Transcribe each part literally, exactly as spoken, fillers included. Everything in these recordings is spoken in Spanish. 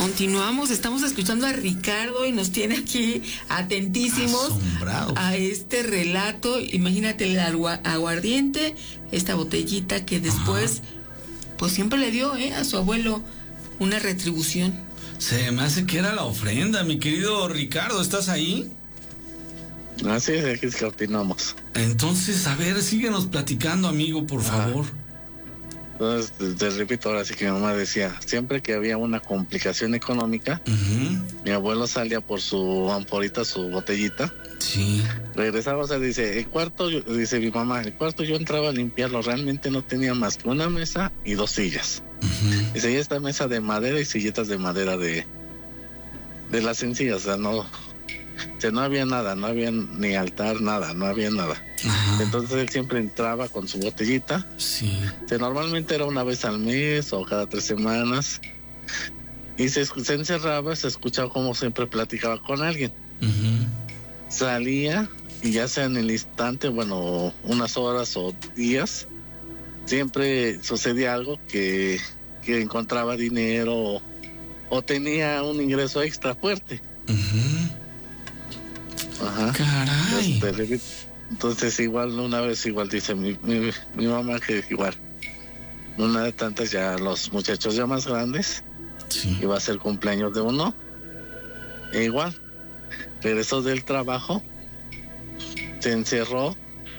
Continuamos, estamos escuchando a Ricardo y nos tiene aquí atentísimos asombrados a este relato. Imagínate el agua, aguardiente, esta botellita que después, ajá, pues siempre le dio eh, a su abuelo una retribución. Se me hace que era la ofrenda, mi querido Ricardo, ¿estás ahí? Así es, aquí es que opinamos. Entonces, a ver, síguenos platicando, amigo, por favor. Ah. Entonces, te, te repito, ahora sí que mi mamá decía, siempre que había una complicación económica, uh-huh, mi abuelo salía por su amporita, su botellita. Sí. Regresaba, o sea, dice, el cuarto, dice mi mamá, el cuarto yo entraba a limpiarlo, realmente no tenía más que una mesa y dos sillas. Uh-huh. Dice, y esta mesa de madera y sillitas de madera de, de las sencillas, o sea, no, o sea, no había nada, no había ni altar, nada, no había nada. Ajá. Entonces él siempre entraba con su botellita. Sí. Que normalmente era una vez al mes o cada tres semanas. Y se, se encerraba, se escuchaba como siempre platicaba con alguien. Uh-huh. Salía y ya sea en el instante, bueno, unas horas o días, siempre sucedía algo que, que encontraba dinero o, o tenía un ingreso extra fuerte. Uh-huh. Ajá. Caray. Entonces, entonces igual una vez igual dice mi, mi, mi mamá que igual una de tantas ya los muchachos ya más grandes, sí, iba a ser cumpleaños de uno, e igual regresó del trabajo, se encerró,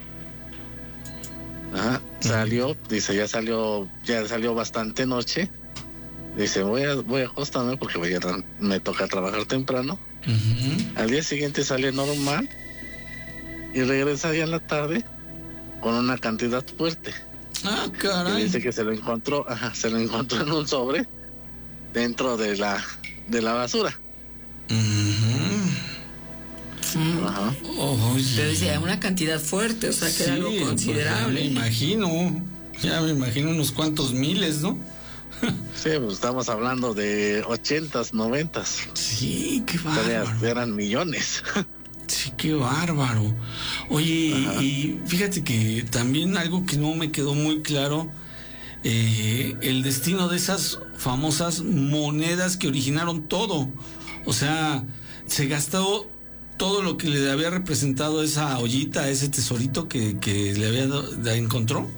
ajá, salió, dice ya salió, ya salió bastante noche, dice voy a voy a acostarme porque voy a, me toca trabajar temprano. Uh-huh. Al día siguiente sale normal y regresa ya en la tarde con una cantidad fuerte. Ah, caray. Y dice que se lo encontró, ajá, se lo encontró en un sobre dentro de la de la basura. Uh-huh. Ajá. Oh, pero dice una cantidad fuerte, o sea que sí, era algo considerable. Pues ya me imagino, ya me imagino unos cuantos miles, ¿no? Sí, pues estamos hablando de ochentas, noventas. Sí, qué bárbaro. O sea, eran millones. Sí, qué bárbaro. Oye, ajá, y fíjate que también algo que no me quedó muy claro, eh, el destino de esas famosas monedas que originaron todo. O sea, se gastó todo lo que le había representado esa ollita, ese tesorito que, que le había la encontró.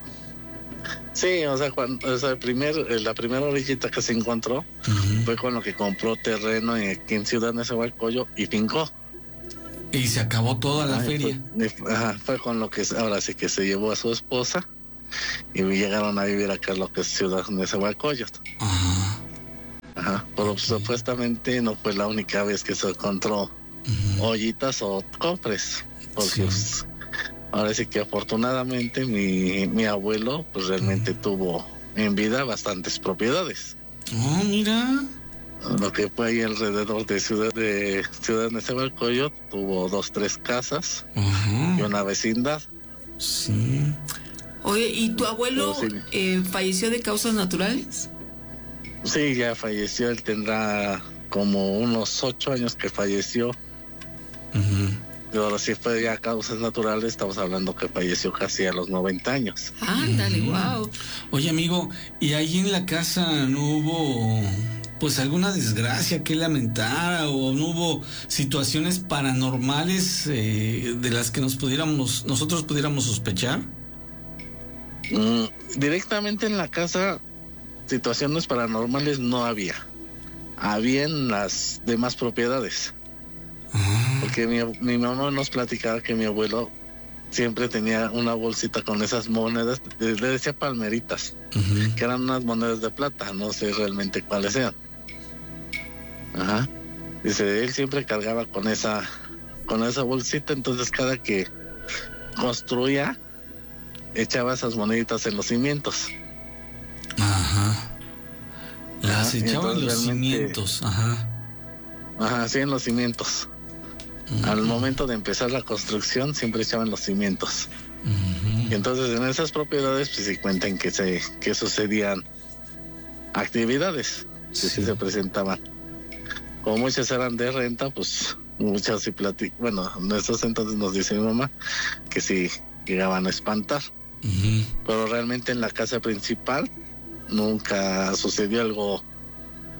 Sí, o sea, cuando, o sea, el primer, la primera orillita que se encontró, uh-huh, fue con lo que compró terreno en, aquí en Ciudad Nezahualcóyotl y fincó. Y se acabó toda la ah, feria. Fue, ajá, fue con lo que ahora sí que se llevó a su esposa y llegaron a vivir acá en lo que es Ciudad Nezahualcóyotl. Ajá. Ajá, pero okay, supuestamente no fue la única vez que se encontró uh-huh, ollitas o cofres, porque sí, pues, ahora sí que afortunadamente mi, mi abuelo pues realmente uh-huh, tuvo en vida bastantes propiedades. Oh, mira. Lo que fue ahí alrededor de Ciudad de Ciudad Nezahualcóyotl, tuvo dos, tres casas uh-huh, y una vecindad. Sí. Oye, ¿y tu abuelo sí, eh, falleció de causas naturales? Sí, ya falleció, él tendrá como unos ocho años que falleció. Uh-huh. Pero si fue ya causas naturales, estamos hablando que falleció casi a los noventa años. Ándale, uh-huh, wow. Oye, amigo, ¿y ahí en la casa no hubo pues alguna desgracia que lamentar o no hubo situaciones paranormales eh, de las que nos pudiéramos nosotros pudiéramos sospechar? Mm, directamente en la casa situaciones paranormales no había. Había en las demás propiedades. Uh-huh. Porque mi, mi mamá nos platicaba que mi abuelo siempre tenía una bolsita con esas monedas, le decía palmeritas, uh-huh, que eran unas monedas de plata, no sé realmente cuáles eran. Ajá. Dice, él siempre cargaba con esa, con esa bolsita, entonces cada que construía, echaba esas moneditas en los cimientos. Ajá. Las ajá, echaba en los cimientos, ajá. Ajá, sí, en los cimientos. Uh-huh. Al momento de empezar la construcción, siempre echaban los cimientos. Uh-huh. Y entonces en esas propiedades, pues sí cuentan que se, que sucedían actividades, que sí, sí se presentaban. Como muchas eran de renta, pues muchas sí platican. Bueno, en estos entonces nos dice mi mamá que sí llegaban a espantar. Uh-huh. Pero realmente en la casa principal nunca sucedió algo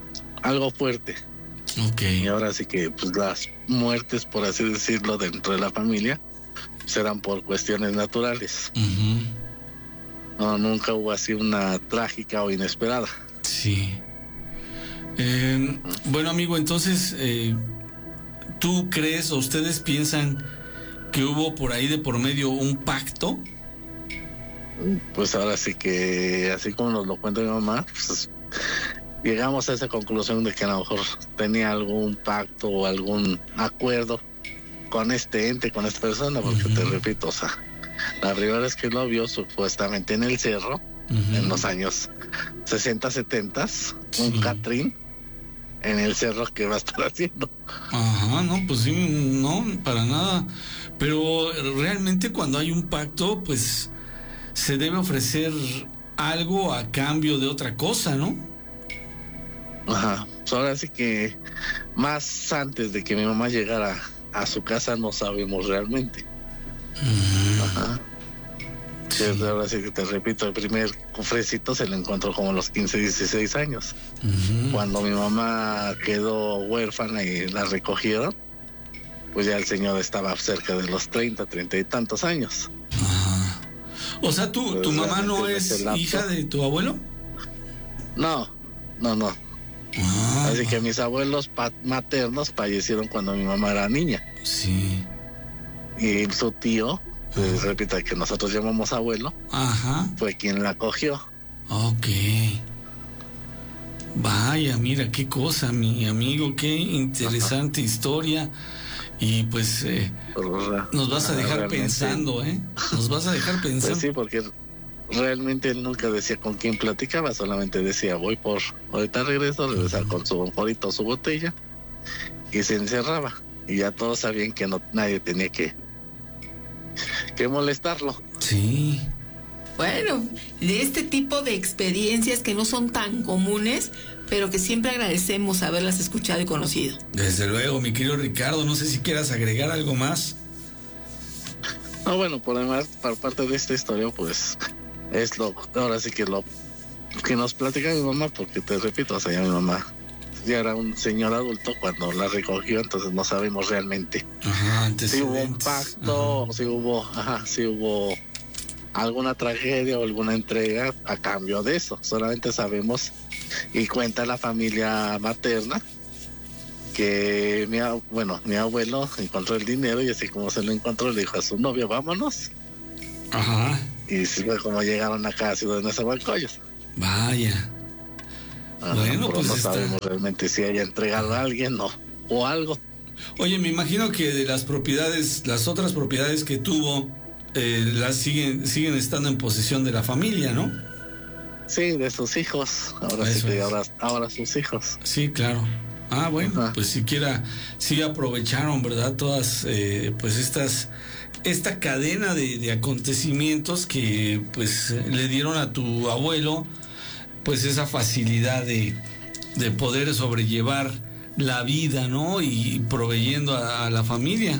algo fuerte. Okay. Y ahora sí que pues las muertes, por así decirlo, dentro de la familia serán por cuestiones naturales. Uh-huh. No, nunca hubo así una trágica o inesperada. Sí. Eh, bueno, amigo, entonces, eh, ¿tú crees o ustedes piensan que hubo por ahí de por medio un pacto? Pues ahora sí que, así como nos lo cuenta mi mamá, pues llegamos a esa conclusión de que a lo mejor tenía algún pacto o algún acuerdo con este ente, con esta persona, porque uh-huh. te repito, o sea, la primera vez que lo vio supuestamente en el cerro, uh-huh. en los años sesenta, setenta, sí. un Catrín en el cerro que va a estar haciendo. Ajá, no, pues sí, no, para nada. Pero realmente cuando hay un pacto, pues se debe ofrecer algo a cambio de otra cosa, ¿no? Ajá, pues ahora sí que más antes de que mi mamá llegara a su casa no sabemos realmente. Mm. Ajá. Sí. Ahora sí que te repito, el primer cofrecito se lo encontró como a los quince, dieciséis años. Uh-huh. Cuando mi mamá quedó huérfana y la recogieron, pues ya el señor estaba cerca de los treinta, treinta y tantos años. Ajá. O sea, ¿tu, pues tu mamá no es hija de tu abuelo? No, no, no. Ah. Así que mis abuelos pat- maternos fallecieron cuando mi mamá era niña. Sí. Y su tío, pues, repita que nosotros llamamos abuelo, ajá, fue quien la cogió. Ok. Vaya, mira qué cosa, mi amigo, qué interesante ajá. historia. Y pues eh, nos vas a dejar realmente, pensando, ¿eh? Nos vas a dejar pensando. Pues sí, porque realmente él nunca decía con quién platicaba, solamente decía, voy por, ahorita regreso, regresar uh-huh. con su bonjorito, su botella, y se encerraba. Y ya todos sabían que no nadie tenía que, que molestarlo. Sí. Bueno, de este tipo de experiencias que no son tan comunes, pero que siempre agradecemos haberlas escuchado y conocido. Desde luego, mi querido Ricardo, no sé si quieras agregar algo más. No, bueno, por demás, por parte de esta historia, pues, es lo, ahora sí que lo que nos platica mi mamá, porque te repito, o sea, ya mi mamá ya era un señor adulto cuando la recogió, entonces no sabemos realmente ajá, si hubo un pacto, o si hubo, ajá, si hubo alguna tragedia o alguna entrega a cambio de eso. Solamente sabemos y cuenta la familia materna que mi, bueno, mi abuelo encontró el dinero y así como se lo encontró le dijo a su novia, vámonos. Ajá. Y sí fue como llegaron acá a Ciudad de Nezahualcóyotl. Vaya. Ah, bueno, pues no está... sabemos realmente si haya entregado a alguien o, o algo. Oye, me imagino que de las propiedades, las otras propiedades que tuvo, eh, las siguen siguen estando en posesión de la familia, ¿no? Sí, de sus hijos. Ahora Eso sí que ahora, ahora sus hijos. Sí, claro. Ah, bueno, ajá. Pues siquiera sí aprovecharon, ¿verdad? Todas, eh, pues estas, esta cadena de, de acontecimientos que, pues, le dieron a tu abuelo, pues, esa facilidad de, de poder sobrellevar la vida, ¿no? Y proveyendo a, a la familia.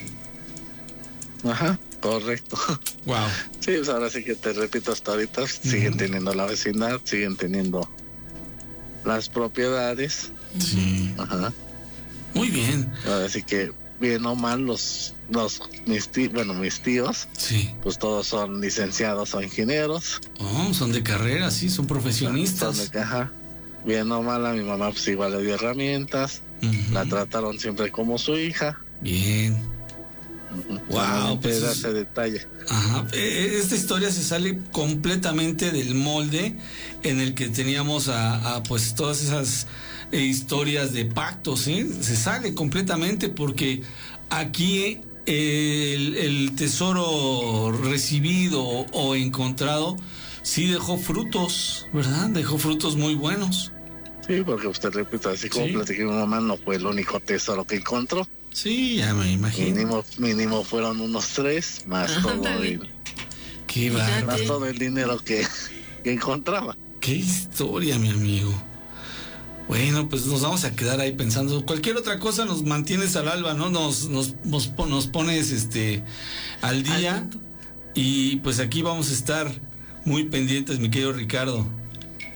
Ajá, correcto. Wow. Sí, pues ahora sí que te repito, hasta ahorita uh-huh. siguen teniendo la vecindad, siguen teniendo las propiedades. Sí. Ajá. Muy bien. Así que bien o mal los los mis tíos, bueno, mis tíos, sí, pues todos son licenciados o ingenieros. Oh, son de carrera, sí, son profesionistas. Son de, ajá. Bien o mal a mi mamá pues igual le dio herramientas, uh-huh. la trataron siempre como su hija. Bien. Uh-huh. Wow, pues ese detalle. Ajá. Esta historia se sale completamente del molde en el que teníamos a, a pues todas esas eh, historias de pactos, ¿eh? Se sale completamente porque aquí eh, el, el tesoro recibido o encontrado sí dejó frutos, ¿verdad? Dejó frutos muy buenos. Sí, porque usted repito, así como sí. platiqué mi mamá, no fue el único tesoro que encontró. Sí, ya me imagino. Mínimo, mínimo fueron unos tres, más Ajá, todo el, Qué más todo el dinero que, que encontraba. Qué historia, mi amigo. Bueno, pues nos vamos a quedar ahí pensando. Cualquier otra cosa nos mantienes al alba, ¿no? Nos, nos, nos, nos pones este al día. Al y pues aquí vamos a estar muy pendientes, mi querido Ricardo.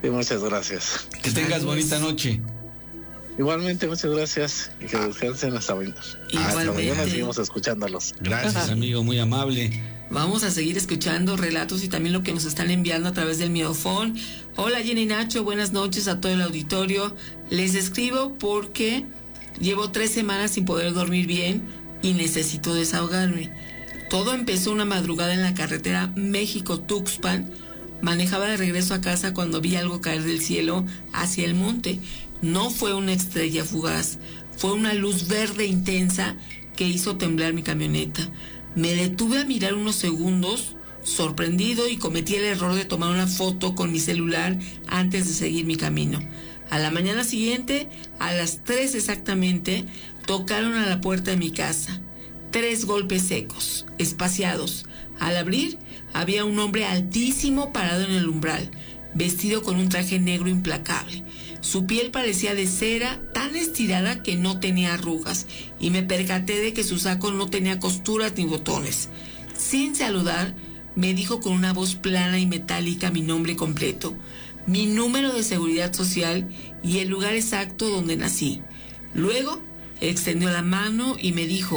Sí, muchas gracias. Que tengas bonita noche. Igualmente, muchas gracias y que descansen hasta mañana. Hasta mañana seguimos escuchándolos. Gracias, amigo, muy amable. Vamos a seguir escuchando relatos y también lo que nos están enviando a través del Miedofón. Hola, Jenny y Nacho, buenas noches a todo el auditorio. Les escribo porque llevo tres semanas sin poder dormir bien y necesito desahogarme. Todo empezó una madrugada en la carretera México-Tuxpan. Manejaba de regreso a casa cuando vi algo caer del cielo hacia el monte. No fue una estrella fugaz, fue una luz verde intensa que hizo temblar mi camioneta. Me detuve a mirar unos segundos, sorprendido, y cometí el error de tomar una foto con mi celular antes de seguir mi camino. A la mañana siguiente, a las tres exactamente, tocaron a la puerta de mi casa. Tres golpes secos, espaciados. Al abrir, había un hombre altísimo parado en el umbral, vestido con un traje negro implacable. Su piel parecía de cera, tan estirada que no tenía arrugas, y me percaté de que su saco no tenía costuras ni botones. Sin saludar, me dijo con una voz plana y metálica mi nombre completo, mi número de seguridad social y el lugar exacto donde nací. Luego, extendió la mano y me dijo,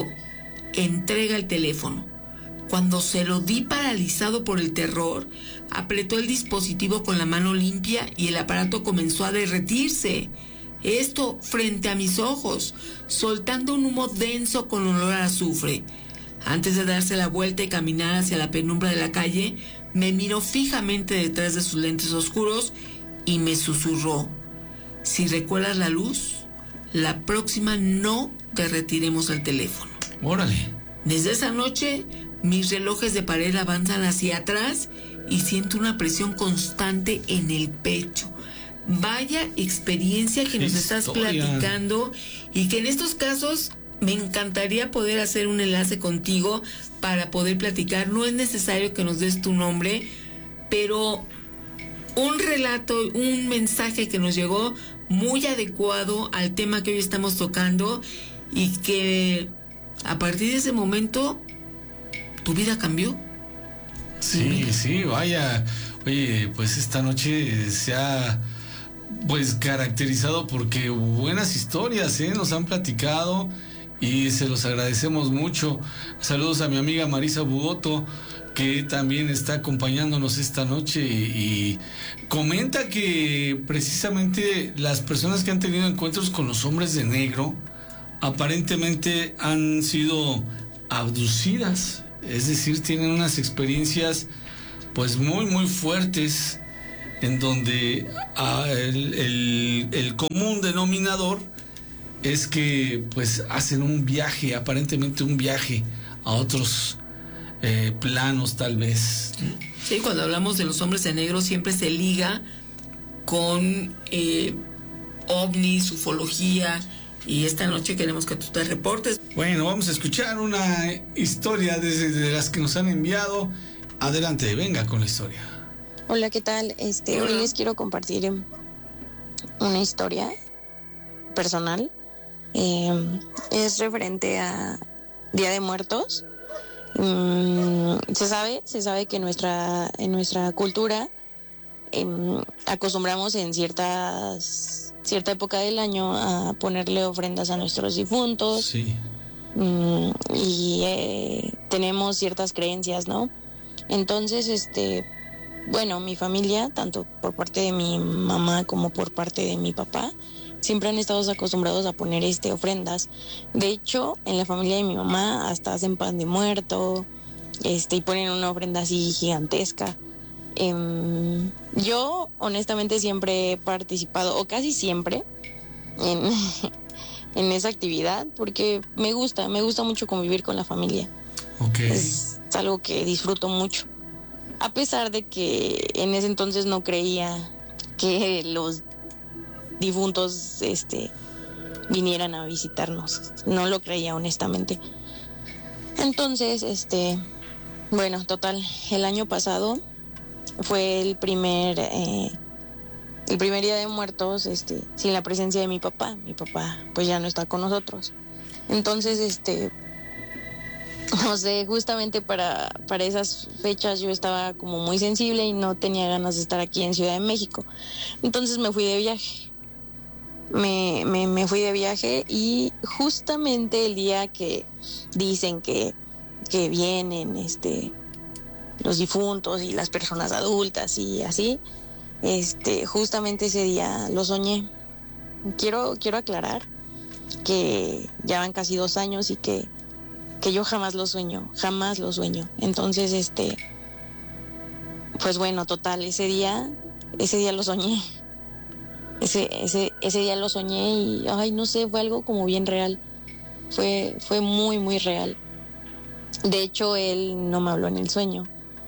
entrega el teléfono. Cuando se lo di paralizado por el terror, apretó el dispositivo con la mano limpia y el aparato comenzó a derretirse. Esto frente a mis ojos, soltando un humo denso con olor a azufre. Antes de darse la vuelta y caminar hacia la penumbra de la calle, me miró fijamente detrás de sus lentes oscuros y me susurró, si recuerdas la luz, la próxima no derretiremos el teléfono. Órale. Desde esa noche, mis relojes de pared avanzan hacia atrás y siento una presión constante en el pecho. Vaya experiencia que nos estás platicando, y que en estos casos me encantaría poder hacer un enlace contigo para poder platicar. No es necesario que nos des tu nombre, pero un relato, un mensaje que nos llegó muy adecuado al tema que hoy estamos tocando, y que a partir de ese momento tu vida cambió. Sí, sí, vaya. Oye, pues esta noche se ha pues caracterizado porque buenas historias, ¿eh? Nos han platicado y se los agradecemos mucho. Saludos a mi amiga Marisa Bugoto, que también está acompañándonos esta noche, y, y comenta que precisamente las personas que han tenido encuentros con los hombres de negro aparentemente han sido abducidas, es decir, tienen unas experiencias pues muy muy fuertes, en donde ah, el, el, el común denominador es que pues hacen un viaje, aparentemente un viaje a otros eh, planos tal vez. Sí, cuando hablamos de los hombres de negro siempre se liga con eh, ovnis, ufología, y esta noche queremos que tú te reportes. Bueno, vamos a escuchar una historia desde de las que nos han enviado. Adelante, venga con la historia. Hola, ¿qué tal? Este, hoy les quiero compartir una historia personal. Eh, es referente a Día de Muertos. Mm, se sabe, se sabe que nuestra, en nuestra cultura eh, acostumbramos en ciertas cierta época del año a ponerle ofrendas a nuestros difuntos. Sí. Mm, y eh, tenemos ciertas creencias, ¿no? Entonces, este, bueno, mi familia, tanto por parte de mi mamá como por parte de mi papá, siempre han estado acostumbrados a poner este ofrendas. De hecho, en la familia de mi mamá hasta hacen pan de muerto, este, y ponen una ofrenda así gigantesca. Eh, yo honestamente siempre he participado, o casi siempre, en, en esa actividad, porque me gusta, me gusta mucho convivir con la familia. Okay. Es algo que disfruto mucho, a pesar de que en ese entonces no creía que los difuntos este, vinieran a visitarnos, no lo creía honestamente. Entonces, este, bueno, total, el año pasado fue el primer eh, el primer Día de Muertos este sin la presencia de mi papá. Mi papá pues ya no está con nosotros. Entonces este no sé, justamente para, para esas fechas yo estaba como muy sensible y no tenía ganas de estar aquí en Ciudad de México. Entonces me fui de viaje. Me, me, me fui de viaje y justamente el día que dicen que, que vienen este, los difuntos y las personas adultas y así, este, justamente ese día lo soñé. Quiero, quiero aclarar que ya van casi dos años y que, que yo jamás lo sueño, jamás lo sueño. Entonces, este, pues bueno, total, ese día, ese día lo soñé. Ese, ese, ese día lo soñé y, ay, no sé, fue algo como bien real. Fue, fue muy, muy real. De hecho, él no me habló en el sueño.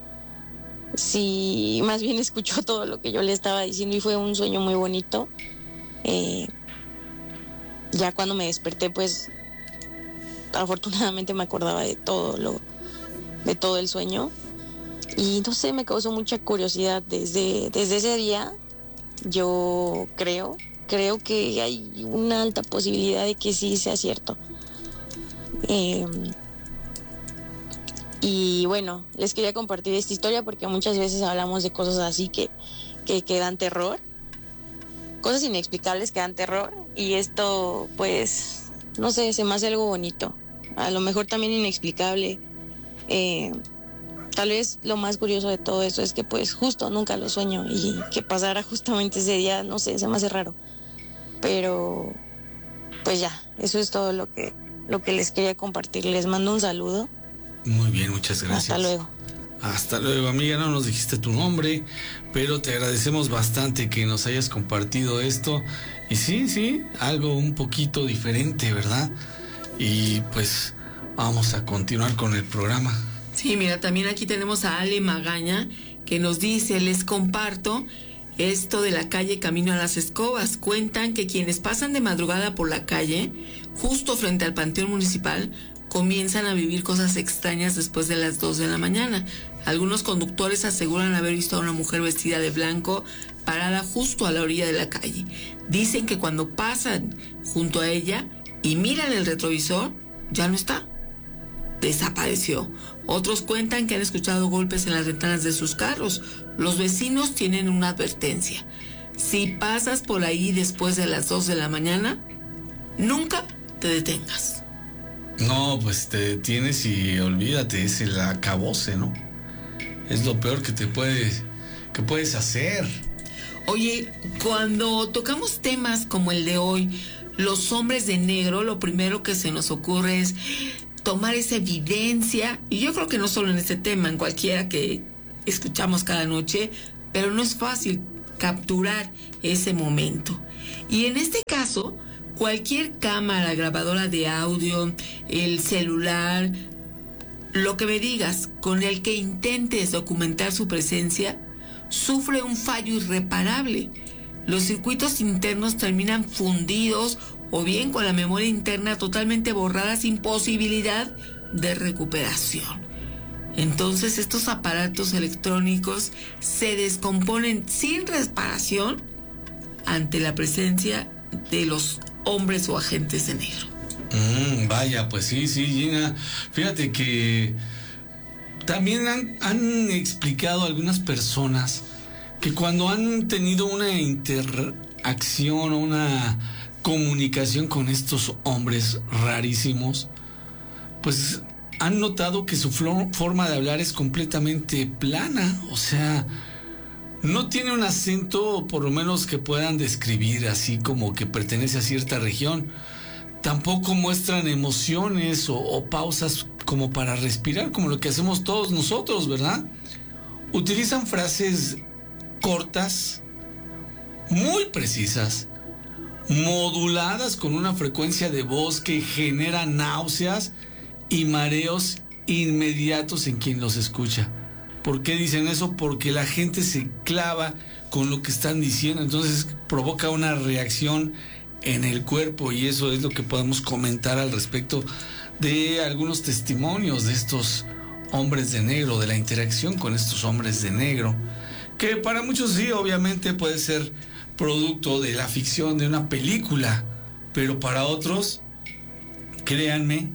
Sí, más bien escuchó todo lo que yo le estaba diciendo y fue un sueño muy bonito. Eh, ya cuando me desperté, pues, afortunadamente me acordaba de todo lo, de todo el sueño. Y no sé, me causó mucha curiosidad desde, desde ese día. Yo creo, creo que hay una alta posibilidad de que sí sea cierto. Eh, y bueno, les quería compartir esta historia porque muchas veces hablamos de cosas así que, que, que dan terror, cosas inexplicables que dan terror, y esto, pues, no sé, se me hace algo bonito, a lo mejor también inexplicable. Eh, Tal vez lo más curioso de todo eso es que pues justo nunca lo sueño y que pasara justamente ese día, no sé, se me hace raro. Pero pues ya, eso es todo lo que, lo que les quería compartir. Les mando un saludo. Muy bien, muchas gracias. Hasta luego. Hasta luego, amiga. No nos dijiste tu nombre, pero te agradecemos bastante que nos hayas compartido esto. Y sí, sí, algo un poquito diferente, ¿verdad? Y pues vamos a continuar con el programa. Sí, mira, también aquí tenemos a Ale Magaña, que nos dice, les comparto esto de la calle Camino a las Escobas. Cuentan que quienes pasan de madrugada por la calle, justo frente al Panteón Municipal, comienzan a vivir cosas extrañas después de las dos de la mañana. Algunos conductores aseguran haber visto a una mujer vestida de blanco parada justo a la orilla de la calle. Dicen que cuando pasan junto a ella y miran el retrovisor, ya no está. Desapareció. Otros cuentan que han escuchado golpes en las ventanas de sus carros. Los vecinos tienen una advertencia. Si pasas por ahí después de las dos de la mañana, nunca te detengas. No, pues te detienes y olvídate, es el acabose, ¿no? Es lo peor que te puedes, que puedes hacer. Oye, cuando tocamos temas como el de hoy, los hombres de negro, lo primero que se nos ocurre es tomar esa evidencia, y yo creo que no solo en este tema, en cualquiera que escuchamos cada noche, pero no es fácil capturar ese momento. Y en este caso, cualquier cámara grabadora de audio, el celular, lo que me digas, con el que intentes documentar su presencia, sufre un fallo irreparable. Los circuitos internos terminan fundidos o bien con la memoria interna totalmente borrada sin posibilidad de recuperación. Entonces estos aparatos electrónicos se descomponen sin reparación ante la presencia de los hombres o agentes de negro. Mm, vaya, pues sí, sí, Gina. Fíjate que también han, han explicado algunas personas que cuando han tenido una interacción o una comunicación con estos hombres rarísimos, pues han notado que su flor, forma de hablar es completamente plana, o sea, no tiene un acento, por lo menos que puedan describir así como que pertenece a cierta región. Tampoco muestran emociones o, o pausas como para respirar, como lo que hacemos todos nosotros, ¿verdad? Utilizan frases cortas, muy precisas, moduladas con una frecuencia de voz que genera náuseas y mareos inmediatos en quien los escucha. ¿Por qué dicen eso? Porque la gente se clava con lo que están diciendo, entonces provoca una reacción en el cuerpo, y eso es lo que podemos comentar al respecto de algunos testimonios de estos hombres de negro, de la interacción con estos hombres de negro, que para muchos sí, obviamente puede ser producto de la ficción de una película, pero para otros, créanme,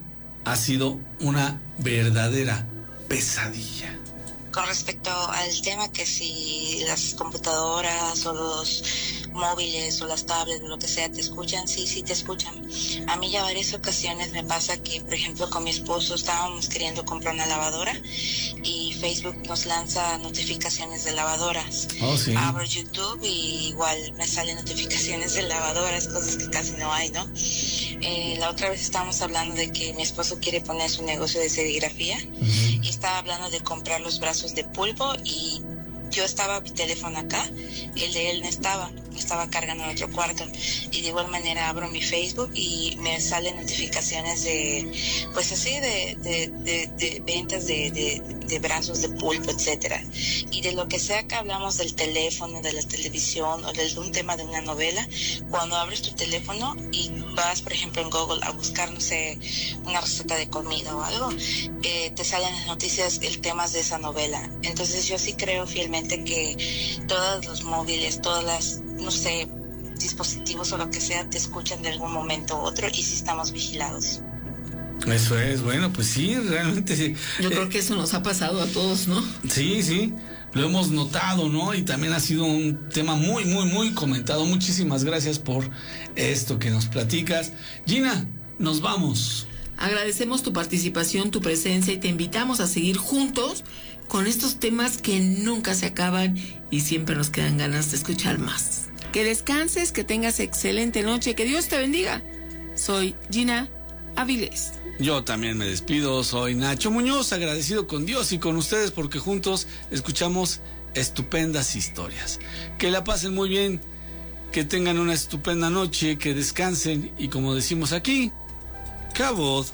ha sido una verdadera pesadilla. Con respecto al tema que si las computadoras o los móviles o las tablets o lo que sea te escuchan, sí, sí te escuchan. A mí ya varias ocasiones me pasa que, por ejemplo, con mi esposo estábamos queriendo comprar una lavadora y Facebook nos lanza notificaciones de lavadoras. Oh, sí. Abro YouTube y igual me salen notificaciones de lavadoras, cosas que casi no hay, ¿no? Eh, la otra vez estábamos hablando de que mi esposo quiere poner su negocio de serigrafía uh-huh. y estaba hablando de comprar los brazos de pulpo y yo estaba mi teléfono acá, el de él no estaba, estaba cargando en otro cuarto y de igual manera abro mi Facebook y me salen notificaciones de, pues así de, de, de, de ventas de, de, de brazos de pulpo, etcétera. Y de lo que sea que hablamos del teléfono, de la televisión o de un tema de una novela, cuando abres tu teléfono y vas, por ejemplo, en Google a buscar, no sé, una receta de comida o algo, eh, te salen las noticias, el tema de esa novela. Entonces yo sí creo fielmente que todos los móviles, todas las, no sé, dispositivos o lo que sea, te escuchan de algún momento u otro y si estamos vigilados. Eso es, bueno, pues sí, realmente sí. Yo eh, creo que eso nos ha pasado a todos, ¿no? Sí, sí, lo hemos notado, ¿no? Y también ha sido un tema muy, muy, muy comentado. Muchísimas gracias por esto que nos platicas. Gina, nos vamos. Agradecemos tu participación, tu presencia y te invitamos a seguir juntos con estos temas que nunca se acaban y siempre nos quedan ganas de escuchar más. Que descanses, que tengas excelente noche, que Dios te bendiga. Soy Gina Avilés. Yo también me despido, soy Nacho Muñoz, agradecido con Dios y con ustedes porque juntos escuchamos estupendas historias. Que la pasen muy bien, que tengan una estupenda noche, que descansen y como decimos aquí, cabot.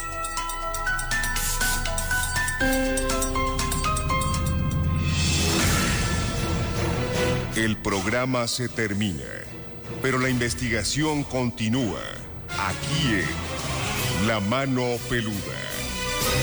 El programa se termina, pero la investigación continúa aquí en La Mano Peluda.